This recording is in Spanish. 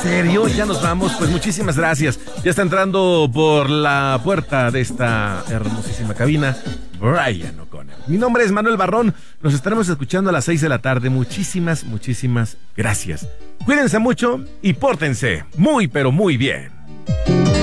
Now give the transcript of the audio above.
serio? ¿Ya nos vamos? Pues muchísimas gracias. Ya está entrando por la puerta de esta hermosísima cabina Brian O'Connor. Mi nombre es Manuel Barrón. Nos estaremos escuchando a las 6 de la tarde. Muchísimas gracias. Cuídense mucho y pórtense muy, pero muy bien.